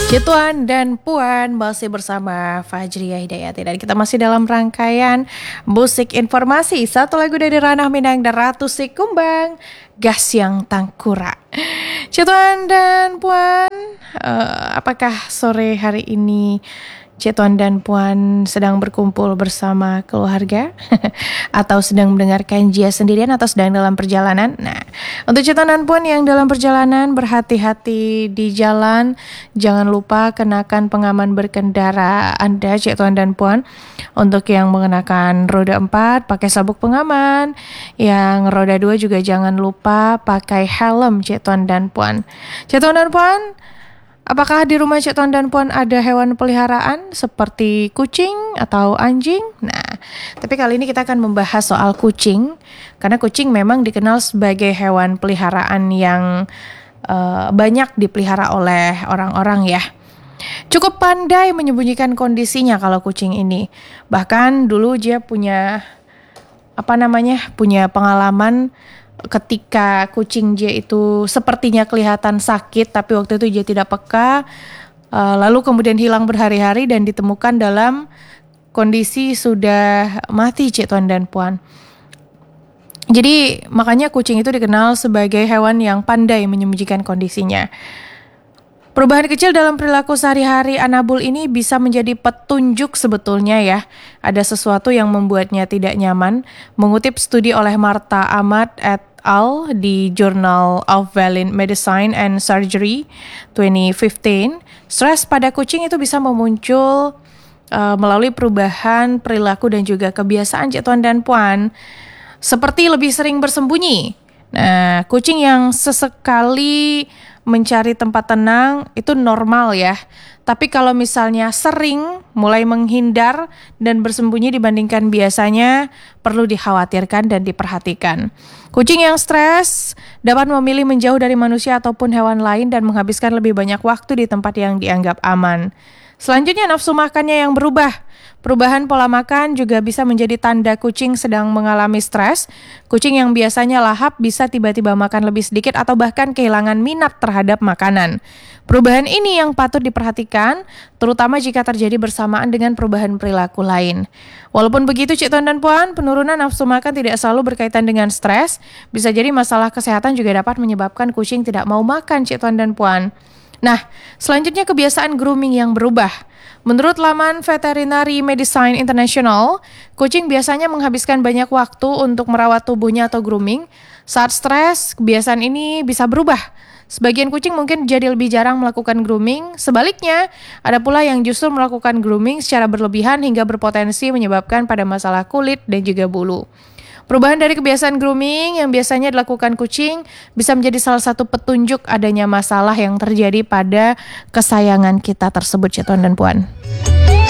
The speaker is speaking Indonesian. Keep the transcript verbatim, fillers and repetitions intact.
Tuan dan Puan masih bersama Fajriya Hidayati dan kita masih dalam rangkaian musik informasi. Satu lagu dari Ranah Minang dan Ratu Sikumbang, Gas Yang Tangkura. Tuan dan Puan, uh, apakah sore hari ini Tuan dan Puan sedang berkumpul bersama keluarga atau sedang mendengarkan Jia sendirian atau sedang dalam perjalanan? Nah, untuk Tuan dan Puan yang dalam perjalanan, berhati-hati di jalan. Jangan lupa kenakan pengaman berkendara Anda, Tuan dan Puan. Untuk yang mengenakan roda empat, pakai sabuk pengaman. Yang roda dua juga jangan lupa pakai helm, Tuan dan Puan. Tuan dan Puan, apakah di rumah Cik Tuan dan Puan ada hewan peliharaan seperti kucing atau anjing? Nah, tapi kali ini kita akan membahas soal kucing, karena kucing memang dikenal sebagai hewan peliharaan yang uh, banyak dipelihara oleh orang-orang ya. Cukup pandai menyembunyikan kondisinya kalau kucing ini. Bahkan dulu dia punya apa namanya? punya pengalaman ketika kucing dia itu sepertinya kelihatan sakit, tapi waktu itu dia tidak peka, uh, lalu kemudian hilang berhari-hari dan ditemukan dalam kondisi sudah mati, Cik Tuan dan Puan. Jadi makanya kucing itu dikenal sebagai hewan yang pandai menyembunyikan kondisinya. Perubahan kecil dalam perilaku sehari-hari Anabul ini bisa menjadi petunjuk sebetulnya ya. Ada sesuatu yang membuatnya tidak nyaman. Mengutip studi oleh Marta Ahmad et al. Di Journal of Valid Medicine and Surgery dua ribu lima belas, stres pada kucing itu bisa memuncul uh, melalui perubahan perilaku dan juga kebiasaan Cik Tuan dan Puan. Seperti lebih sering bersembunyi. Nah, kucing yang sesekali mencari tempat tenang itu normal ya. Tapi kalau misalnya sering mulai menghindar dan bersembunyi dibandingkan biasanya, perlu dikhawatirkan dan diperhatikan. Kucing yang stres dapat memilih menjauh dari manusia ataupun hewan lain dan menghabiskan lebih banyak waktu di tempat yang dianggap aman. Selanjutnya, nafsu makannya yang berubah. Perubahan pola makan juga bisa menjadi tanda kucing sedang mengalami stres. Kucing yang biasanya lahap bisa tiba-tiba makan lebih sedikit atau bahkan kehilangan minat terhadap makanan. Perubahan ini yang patut diperhatikan, terutama jika terjadi bersamaan dengan perubahan perilaku lain. Walaupun begitu, Cik Tuan dan Puan, penurunan nafsu makan tidak selalu berkaitan dengan stres. Bisa jadi masalah kesehatan juga dapat menyebabkan kucing tidak mau makan, Cik Tuan dan Puan. Nah, selanjutnya kebiasaan grooming yang berubah. Menurut laman Veterinary Medicine International, kucing biasanya menghabiskan banyak waktu untuk merawat tubuhnya atau grooming. Saat stres, kebiasaan ini bisa berubah. Sebagian kucing mungkin jadi lebih jarang melakukan grooming. Sebaliknya, ada pula yang justru melakukan grooming secara berlebihan hingga berpotensi menyebabkan pada masalah kulit dan juga bulu. Perubahan dari kebiasaan grooming yang biasanya dilakukan kucing bisa menjadi salah satu petunjuk adanya masalah yang terjadi pada kesayangan kita tersebut, Cik Tuan dan Puan.